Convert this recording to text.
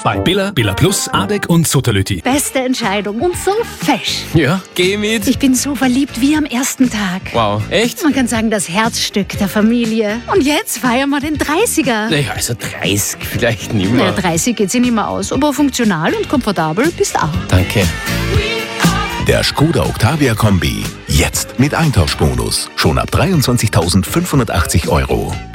Bei Billa, Billa Plus, Adek und Sotolöti. Beste Entscheidung und so fesch. Ja, geh mit. Ich bin so verliebt wie am ersten Tag. Wow, echt? Man kann sagen, das Herzstück der Familie. Und jetzt feiern wir den 30er. Naja, also 30 vielleicht nicht mehr. Na, 30 geht sich nicht mehr aus, aber funktional und komfortabel bist auch. Danke. Der Skoda Octavia Kombi. Jetzt mit Eintauschbonus. Schon ab 23.580 €.